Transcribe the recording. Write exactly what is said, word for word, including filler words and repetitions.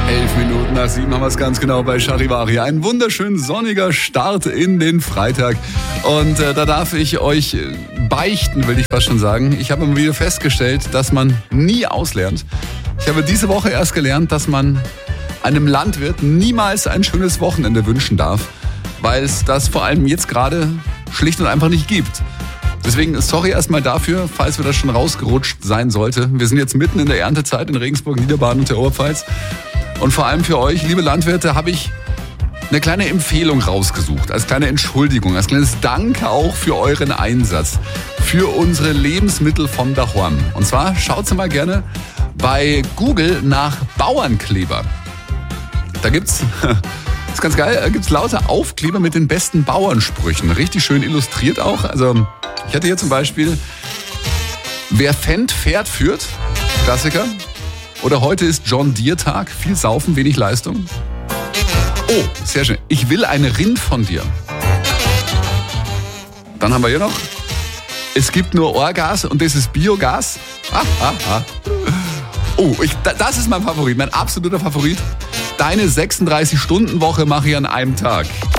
Elf Minuten nach sieben haben wir es ganz genau bei Charivari. Ein wunderschön sonniger Start in den Freitag. Und äh, da darf ich euch äh, beichten, will ich fast schon sagen. Ich habe immer wieder festgestellt, dass man nie auslernt. Ich habe diese Woche erst gelernt, dass man einem Landwirt niemals ein schönes Wochenende wünschen darf, weil es das vor allem jetzt gerade schlicht und einfach nicht gibt. Deswegen sorry erstmal dafür, falls wir das schon rausgerutscht sein sollte. Wir sind jetzt mitten in der Erntezeit in Regensburg, Niederbaden und der Oberpfalz. Und vor allem für euch, liebe Landwirte, habe ich eine kleine Empfehlung rausgesucht. Als kleine Entschuldigung, als kleines Danke auch für euren Einsatz. Für unsere Lebensmittel von daheim. Und zwar schaut mal gerne bei Google nach Bauernkleber. Da gibt's, das ist ganz geil, da gibt's lauter Aufkleber mit den besten Bauernsprüchen. Richtig schön illustriert auch. Also ich hatte hier zum Beispiel, wer fährt, Pferd führt. Klassiker. Oder heute ist John Deere Tag. Viel Saufen, wenig Leistung. Oh, sehr schön. Ich will ein Rind von dir. Dann haben wir hier noch, es gibt nur Ohrgas und das ist Biogas. Ah, ah, ah. Oh, ich, das ist mein Favorit, mein absoluter Favorit. Deine sechsunddreißig Stunden Woche mache ich an einem Tag.